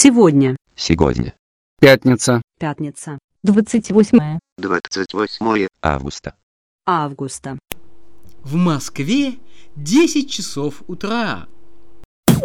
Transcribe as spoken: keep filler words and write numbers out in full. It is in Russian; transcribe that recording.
Сегодня. Сегодня. Пятница. Пятница. двадцать восьмое. двадцать восьмое Августа. Августа. В Москве десять часов утра.